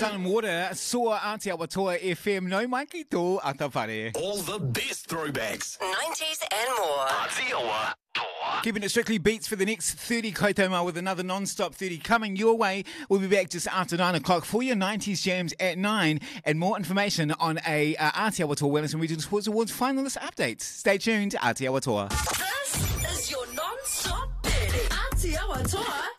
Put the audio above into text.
Sun and Water, Soa Aotearoa Toa FM, no maiki tō atawhare. All the best throwbacks. 90s and more. Aotearoa Toa. Keeping it strictly beats for the next 30 kaitauma with another non-stop 30 coming your way. We'll be back just after 9 o'clock for your 90s jams at 9 and more information on a Aotearoa Toa Wellness and Regional Sports Awards finalist updates. Stay tuned, Aotearoa Toa. This is your non-stop 30. Aotearoa Toa